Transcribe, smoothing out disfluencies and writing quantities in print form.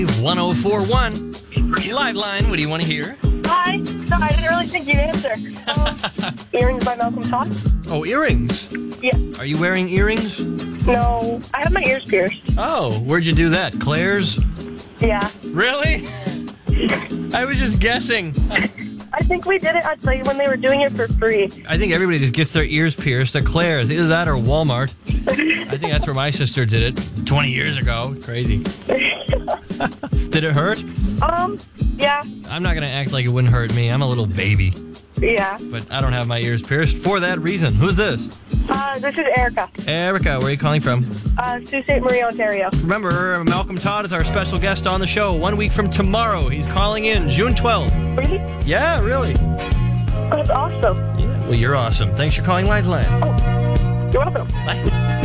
1041 Live Line. What do you want to hear? Hi. No, I didn't really think you'd answer. Earrings by Malcolm Todd? Oh, earrings. Yeah. Are you wearing earrings? No, I have my ears pierced. Oh, where'd you do that? Claire's? Yeah. Really? I was just guessing. I think we did it at when they were doing it for free. I think everybody just gets their ears pierced at Claire's. Either that or Walmart. I think that's where my sister did it 20 years ago. Crazy. Did it hurt? Yeah. I'm not going to act like it wouldn't hurt me. I'm a little baby. Yeah. But I don't have my ears pierced for that reason. Who's this? This is Erica. Erica, where are you calling from? Sault Ste. Marie, Ontario. Remember, Malcolm Todd is our special guest on the show 1 week from tomorrow. He's calling in June 12th. Really? Yeah, really. That's awesome. Yeah, well, you're awesome. Thanks for calling Lifeline. Oh, you're welcome. Bye.